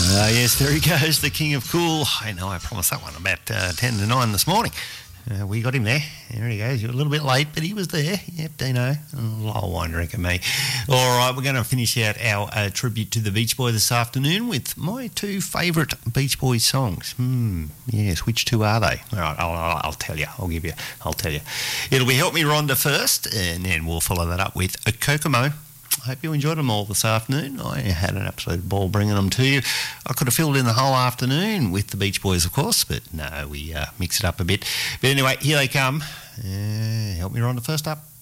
Yes, there he goes, the King of Cool. I know I promised that one about 10 to 9 this morning. We got him there. There he goes. You're a little bit late, but he was there. Yep, Dino. Low wine drinker, me. All right, we're going to finish out our tribute to the Beach Boy this afternoon with my two favourite Beach Boys songs. Yes, which two are they? All right, I'll tell you. I'll tell you. It'll be Help Me Rhonda first, and then we'll follow that up with a Kokomo. I hope you enjoyed them all this afternoon. I had an absolute ball bringing them to you. I could have filled in the whole afternoon with the Beach Boys, of course, but no, we mix it up a bit. But anyway, here they come. Help Me Rhonda first up.